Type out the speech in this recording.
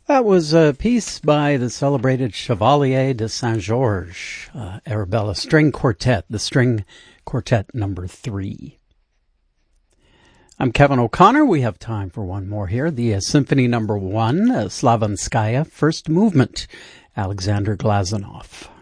That was a piece by the celebrated Chevalier de Saint-Georges, Arabella String Quartet, the String Quartet number 3. I'm Kevin O'Connor. We have time for one more here. The Symphony number 1, Slavinskaya, First Movement, Alexander Glazunov.